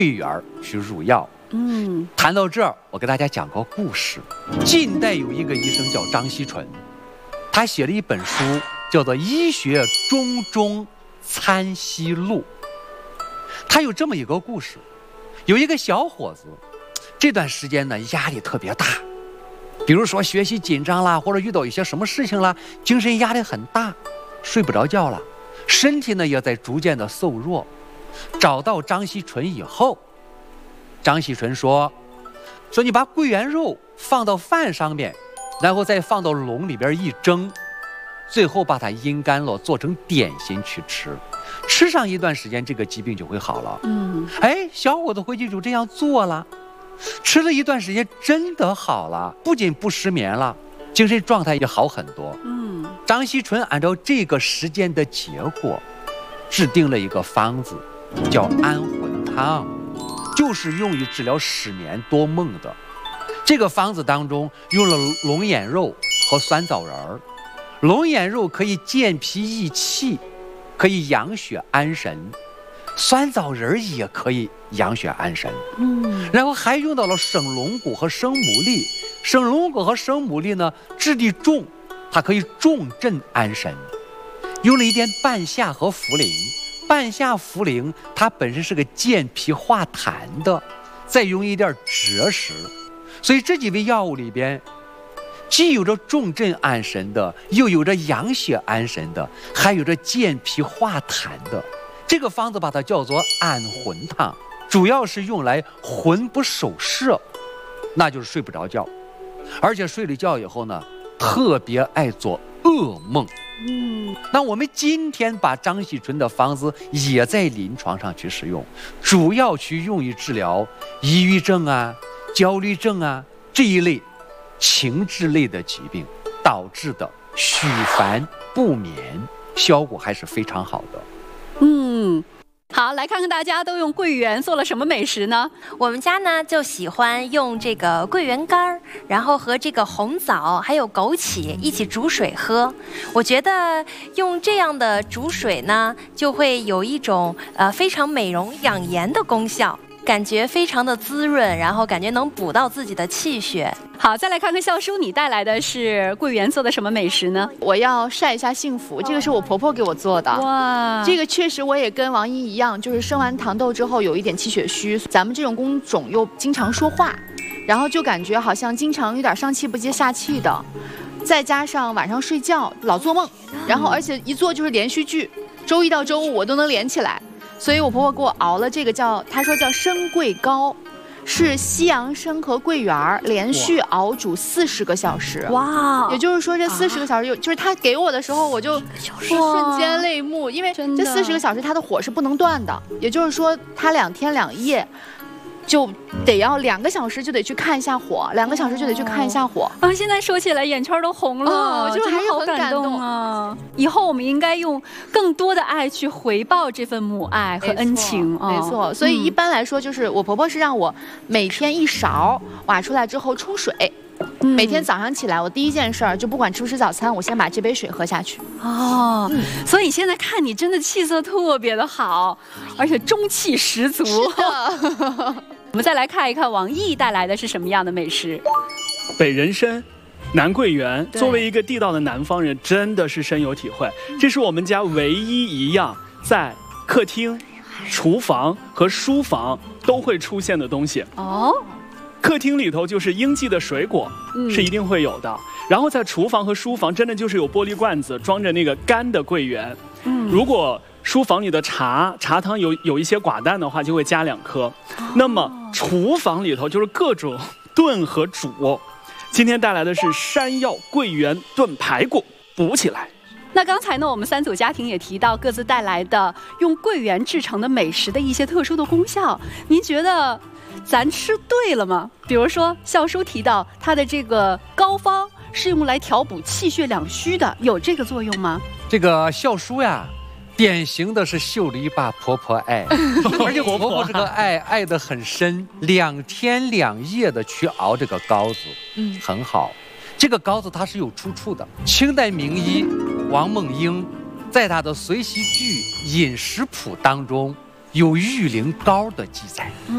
桂圆去入药。谈到这儿，我给大家讲个故事。近代有一个医生叫张锡纯，他写了一本书，叫做《医学中中参析录》。他有这么一个故事，有一个小伙子，这段时间呢压力特别大，比如说学习紧张啦，或者遇到一些什么事情啦，精神压力很大，睡不着觉了，身体呢也在逐渐的瘦弱。找到张锡纯以后，张锡纯说你把桂圆肉放到饭上面，然后再放到笼里边一蒸，最后把它阴干了，做成点心去吃。吃上一段时间，这个疾病就会好了。小伙子回去就这样做了，吃了一段时间，真的好了，不仅不失眠了，精神状态也好很多。张锡纯按照这个实践的结果，制定了一个方子，叫安魂汤，就是用于治疗失眠多梦的。这个方子当中用了龙眼肉和酸枣仁儿。龙眼肉可以健脾益气，可以养血安神；酸枣仁也可以养血安神。然后还用到了生龙骨和生牡蛎。生龙骨和生牡蛎呢，质地重，它可以重镇安神。用了一点半夏和茯苓。半夏茯苓它本身是个健脾化痰的，再用一点芷实，所以这几味药物里边，既有着重镇安神的，又有着养血安神的，还有着健脾化痰的。这个方子把它叫做安魂汤，主要是用来魂不守舍，那就是睡不着觉，而且睡了觉以后呢，特别爱做噩梦。那我们今天把张锡纯的方子也在临床上去使用，主要去用于治疗抑郁症啊、焦虑症啊这一类情志类的疾病导致的虚烦不眠，效果还是非常好的。 好，来看看大家都用桂圆做了什么美食呢？ 我们家呢就喜欢用这个桂圆干，然后和这个红枣还有枸杞一起煮水喝。我觉得用这样的煮水呢，就会有一种非常美容养颜的功效，感觉非常的滋润，然后感觉能补到自己的气血。 好，再来看看笑叔，你带来的是桂圆做的什么美食呢？ 我要晒一下幸福，这个是我婆婆给我做的。哇，这个确实我也跟王一一样，就是生完糖痘之后有一点气血虚，咱们这种工种又经常说话，然后就感觉好像经常有点上气不接下气的，再加上晚上睡觉老做梦，然后而且一做就是连续剧，周一到周五我都能连起来，所以我婆婆给我熬了这个她说叫生桂膏。是西洋参和桂圆连续熬煮40个小时。哇！也就是说，这40个小时就是他给我的时候，我就瞬间泪目，因为这40个小时它的火是不能断的。也就是说，它2天2夜。就得要2个小时就得去看一下火，2个小时就得去看一下火。 现在说起来眼圈都红了， 就还是好感动啊！以后我们应该用更多的爱去回报这份母爱和恩情。 没错，所以一般来说，就是我婆婆是让我每天1勺挖出来之后冲水。每天早上起来，我第一件事儿就不管吃不吃早餐，我先把这杯水喝下去。 所以现在看你真的气色特别的好，而且中气十足。我们再来看一看王毅带来的是什么样的美食。 北人参、南桂圆，作为一个地道的南方人，真的是深有体会。这是我们家唯一一样在客厅、厨房和书房都会出现的东西。客厅里头就是应季的水果，是一定会有的。然后在厨房和书房，真的就是有玻璃罐子装着那个干的桂圆。如果书房里的茶汤有一些寡淡的话，就会加2颗。那么厨房里头就是各种炖和煮。今天带来的是山药桂圆炖排骨，补起来。 那刚才呢，我们3组家庭也提到各自带来的用桂圆制成的美食的一些特殊的功效，您觉得咱吃对了吗？比如说笑叔提到他的这个膏方是用来调补气血两虚的，有这个作用吗？ 这个笑叔呀，典型的是秀了一把婆婆爱，而且婆婆这个爱得很深，2天2夜的去熬这个膏子，很好。这个膏子它是有出处的，清代名医王梦英在他的随喜剧《饮食谱》当中有玉灵膏的记载。